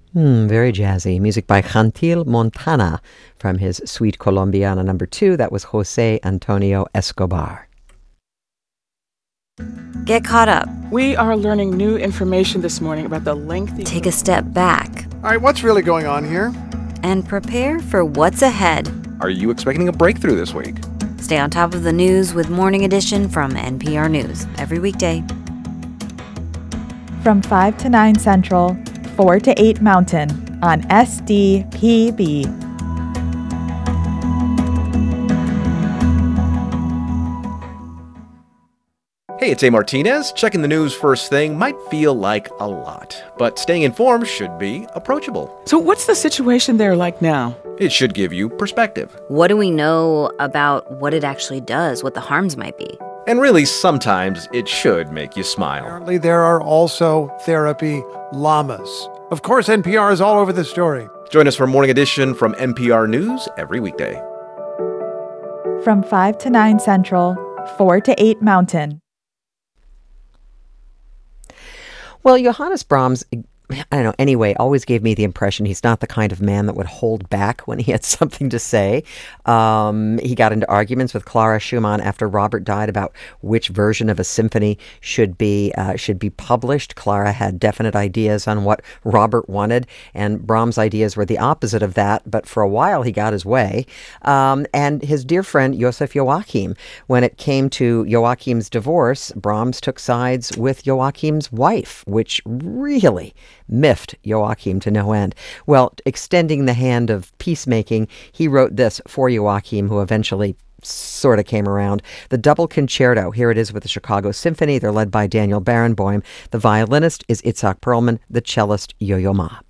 Very jazzy. Music by Gentil Montana from his Suite Colombiana number 2. That was Jose Antonio Escobar. Get caught up. We are learning new information this morning about the lengthy... Take a step back. All right, what's really going on here? And prepare for what's ahead. Are you expecting a breakthrough this week? Stay on top of the news with Morning Edition from NPR News every weekday. From 5 to 9 Central, 4 to 8 Mountain on SDPB. Hey, it's A. Martinez. Checking the news first thing might feel like a lot, but staying informed should be approachable. So what's the situation there like now? It should give you perspective. What do we know about what it actually does, what the harms might be? And really, sometimes it should make you smile. Apparently, there are also therapy llamas. Of course, NPR is all over the story. Join us for Morning Edition from NPR News every weekday. From 5 to 9 Central, 4 to 8 Mountain. Well, Johannes Brahms, I don't know, anyway, always gave me the impression he's not the kind of man that would hold back when he had something to say. He got into arguments with Clara Schumann after Robert died about which version of a symphony should be published. Clara had definite ideas on what Robert wanted, and Brahms' ideas were the opposite of that, but for a while he got his way. And his dear friend Joseph Joachim, when it came to Joachim's divorce, Brahms took sides with Joachim's wife, which really miffed Joachim to no end. Well, extending the hand of peacemaking, he wrote this for Joachim, who eventually sort of came around. The double concerto, here it is with the Chicago Symphony. They're led by Daniel Barenboim. The violinist is Itzhak Perlman, the cellist Yo-Yo Ma.